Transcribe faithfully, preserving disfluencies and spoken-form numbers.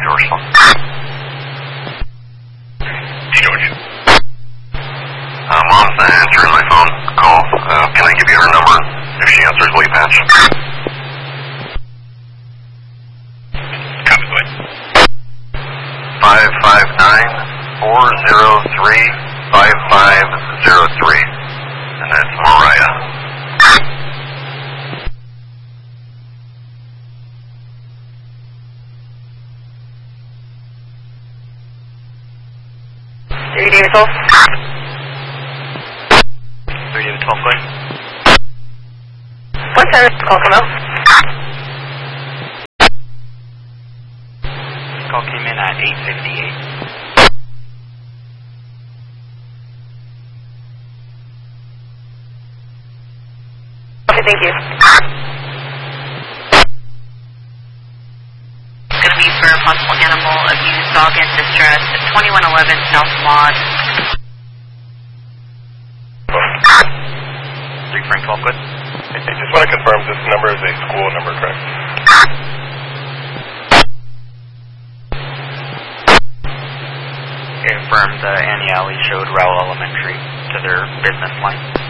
George. George. Uh, Mom's not answering my phone call. Uh, can I give you her number? If she answers, will you patch? Copy, go ahead. five five nine, four zero three, five five zero three. And that's Mariah. three David twelve. three David twelve, go ahead. What time is the call come out? This call came in at eight fifty-eight. Okay, thank you. Going to be for possible animal abuse, dog in distress, twenty-one eleven South Maud. three Frank twelve, good. I just want to confirm this number is a school number, correct? Confirmed uh, Annie Alley showed Rowell Elementary to their business line.